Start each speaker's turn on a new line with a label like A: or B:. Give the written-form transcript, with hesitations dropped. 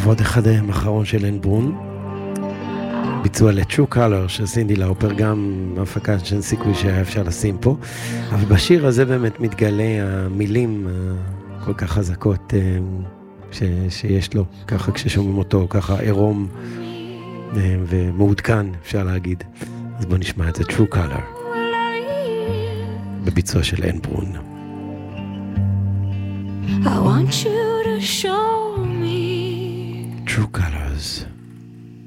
A: ועוד אחד האחרון של אין ברון, ביצוע ל-True Color של סינדי לאופר, גם הפקה שאין סיכוי שהיה אפשר לשים פה, אבל בשיר הזה באמת מתגלה המילים כל כך חזקות שיש לו, ככה כששומעים אותו, ככה עירום ומעודכן אפשר להגיד. אז בוא נשמע את זה, True Color, בביצוע של אין ברון.
B: I want you to show me
A: True Colors.